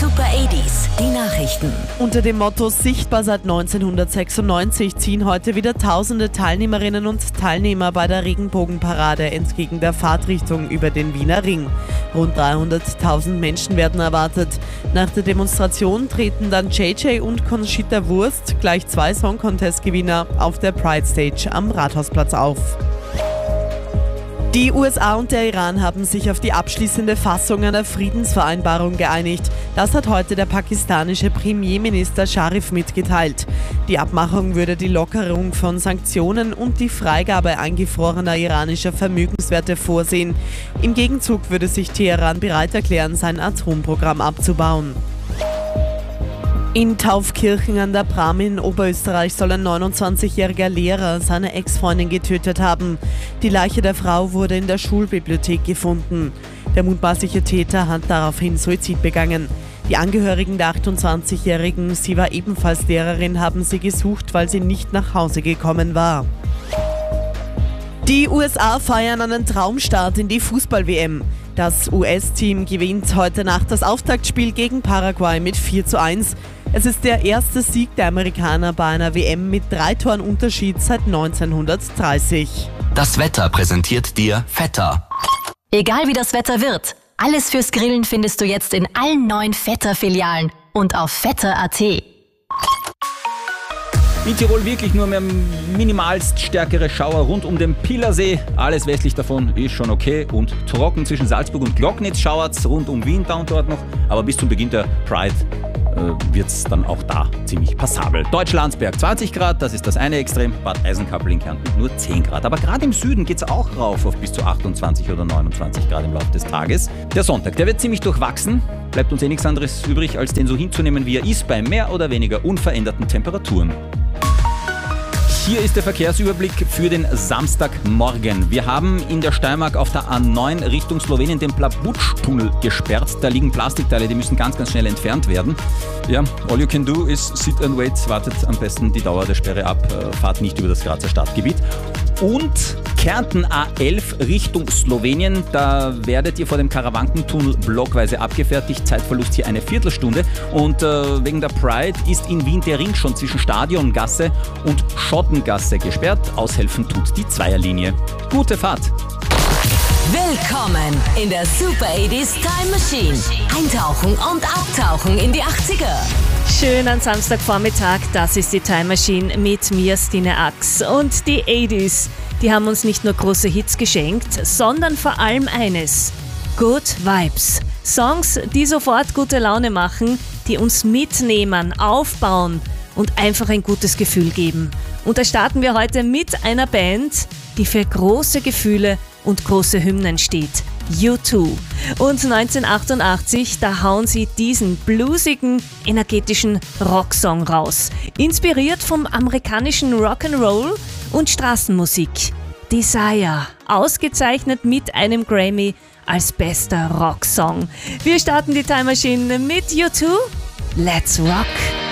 Super 80s, die Nachrichten. Unter dem Motto Sichtbar seit 1996 ziehen heute wieder tausende Teilnehmerinnen und Teilnehmer bei der Regenbogenparade entgegen der Fahrtrichtung über den Wiener Ring. Rund 300.000 Menschen werden erwartet. Nach der Demonstration treten dann JJ und Conchita Wurst, gleich 2 Song-Contest-Gewinner, auf der Pride Stage am Rathausplatz auf. Die USA und der Iran haben sich auf die abschließende Fassung einer Friedensvereinbarung geeinigt. Das hat heute der pakistanische Premierminister Sharif mitgeteilt. Die Abmachung würde die Lockerung von Sanktionen und die Freigabe eingefrorener iranischer Vermögenswerte vorsehen. Im Gegenzug würde sich Teheran bereit erklären, sein Atomprogramm abzubauen. In Taufkirchen an der Bram in Oberösterreich soll ein 29-jähriger Lehrer seine Ex-Freundin getötet haben. Die Leiche der Frau wurde in der Schulbibliothek gefunden. Der mutmaßliche Täter hat daraufhin Suizid begangen. Die Angehörigen der 28-Jährigen, sie war ebenfalls Lehrerin, haben sie gesucht, weil sie nicht nach Hause gekommen war. Die USA feiern einen Traumstart in die Fußball-WM. Das US-Team gewinnt heute Nacht das Auftaktspiel gegen Paraguay mit 4:1. Es ist der erste Sieg der Amerikaner bei einer WM mit 3 Toren Unterschied seit 1930. Das Wetter präsentiert dir Vetter. Egal wie das Wetter wird, alles fürs Grillen findest du jetzt in allen 9 Vetter-Filialen und auf vetter.at. In Tirol wirklich nur mehr minimalst stärkere Schauer rund um den Pilersee. Alles westlich davon ist schon okay und trocken zwischen Salzburg und Glocknitz schauert's rund um Wien da und dort noch. Aber bis zum Beginn der Pride wird's dann auch da ziemlich passabel. Deutschlandsberg 20 Grad, das ist das eine Extrem. Bad Eisenkappel in Kärnten nur 10 Grad. Aber gerade im Süden geht's auch rauf auf bis zu 28 oder 29 Grad im Laufe des Tages. Der Sonntag, der wird ziemlich durchwachsen. Bleibt uns nichts anderes übrig, als den so hinzunehmen, wie er ist, bei mehr oder weniger unveränderten Temperaturen. Hier ist der Verkehrsüberblick für den Samstagmorgen. Wir haben in der Steiermark auf der A9 Richtung Slowenien den Plabutsch-Tunnel gesperrt. Da liegen Plastikteile, die müssen ganz, ganz schnell entfernt werden. Ja, all you can do is sit and wait. Wartet am besten die Dauer der Sperre ab. Fahrt nicht über das Grazer Stadtgebiet. Und Kärnten A11 Richtung Slowenien. Da werdet ihr vor dem Karawankentunnel blockweise abgefertigt. Zeitverlust hier eine Viertelstunde. Und wegen der Pride ist in Wien der Ring schon zwischen Stadiongasse und Schottengasse gesperrt. Aushelfen tut die Zweierlinie. Gute Fahrt! Willkommen in der Super 80s Time Machine. Eintauchen und abtauchen in die 80er. Schön an Samstagvormittag, das ist die Time Machine mit mir, Stine Ax. Und die 80s, die haben uns nicht nur große Hits geschenkt, sondern vor allem eines: Good Vibes. Songs, die sofort gute Laune machen, die uns mitnehmen, aufbauen und einfach ein gutes Gefühl geben. Und da starten wir heute mit einer Band, die für große Gefühle und große Hymnen steht. U2. Und 1988, da hauen sie diesen bluesigen, energetischen Rocksong raus. Inspiriert vom amerikanischen Rock'n'Roll und Straßenmusik. Desire. Ausgezeichnet mit einem Grammy als bester Rocksong. Wir starten die Time Machine mit U2. Let's rock!